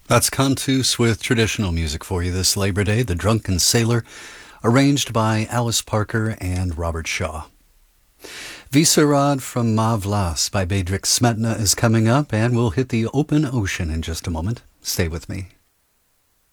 That's Cantus with traditional music for you this Labor Day, The Drunken Sailor, arranged by Alice Parker and Robert Shaw. Visarad from Ma Vlas by Bedřich Smetana is coming up, and we'll hit the open ocean in just a moment. Stay with me.